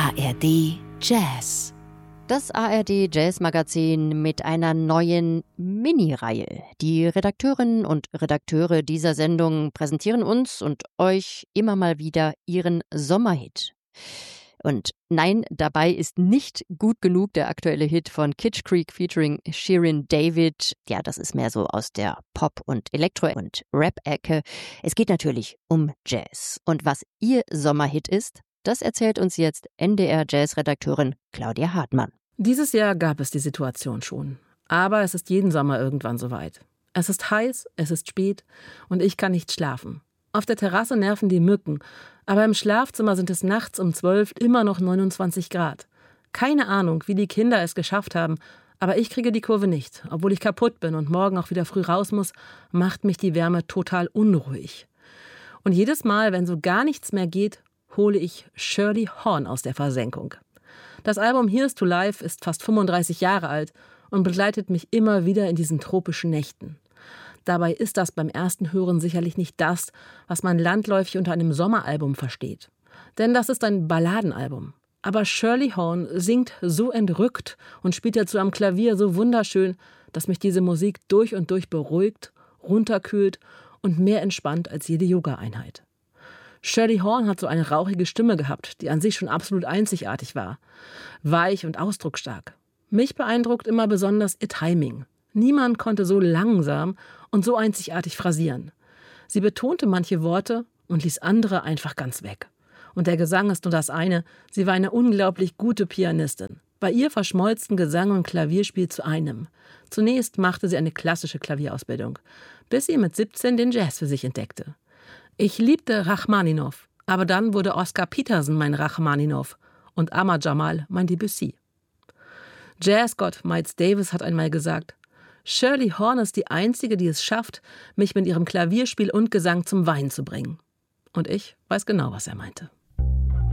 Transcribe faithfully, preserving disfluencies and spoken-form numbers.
A R D Jazz. Das A R D Jazz Magazin mit einer neuen Mini-Reihe. Die Redakteurinnen und Redakteure dieser Sendung präsentieren uns und euch immer mal wieder ihren Sommerhit. Und nein, dabei ist nicht gut genug der aktuelle Hit von Kitsch Creek featuring Shirin David. Ja, das ist mehr so aus der Pop- und Elektro- und Rap-Ecke. Es geht natürlich um Jazz. Und was ihr Sommerhit ist, das erzählt uns jetzt N D R-Jazz-Redakteurin Claudia Hartmann. Dieses Jahr gab es die Situation schon. Aber es ist jeden Sommer irgendwann soweit. Es ist heiß, es ist spät und ich kann nicht schlafen. Auf der Terrasse nerven die Mücken, aber im Schlafzimmer sind es nachts um zwölf immer noch neunundzwanzig Grad. Keine Ahnung, wie die Kinder es geschafft haben, aber ich kriege die Kurve nicht. Obwohl ich kaputt bin und morgen auch wieder früh raus muss, macht mich die Wärme total unruhig. Und jedes Mal, wenn so gar nichts mehr geht, hole ich Shirley Horn aus der Versenkung. Das Album Here's to Life ist fast fünfunddreißig Jahre alt und begleitet mich immer wieder in diesen tropischen Nächten. Dabei ist das beim ersten Hören sicherlich nicht das, was man landläufig unter einem Sommeralbum versteht. Denn das ist ein Balladenalbum. Aber Shirley Horn singt so entrückt und spielt dazu am Klavier so wunderschön, dass mich diese Musik durch und durch beruhigt, runterkühlt und mehr entspannt als jede Yoga-Einheit. Shirley Horn hat so eine rauchige Stimme gehabt, die an sich schon absolut einzigartig war. Weich und ausdrucksstark. Mich beeindruckt immer besonders ihr Timing. Niemand konnte so langsam und so einzigartig phrasieren. Sie betonte manche Worte und ließ andere einfach ganz weg. Und der Gesang ist nur das eine, sie war eine unglaublich gute Pianistin. Bei ihr verschmolzen Gesang und Klavierspiel zu einem. Zunächst machte sie eine klassische Klavierausbildung, bis sie mit siebzehn den Jazz für sich entdeckte. Ich liebte Rachmaninow, aber dann wurde Oscar Peterson mein Rachmaninow und Ahmad Jamal mein Debussy. Jazzgott Miles Davis hat einmal gesagt, Shirley Horn ist die Einzige, die es schafft, mich mit ihrem Klavierspiel und Gesang zum Weinen zu bringen. Und ich weiß genau, was er meinte.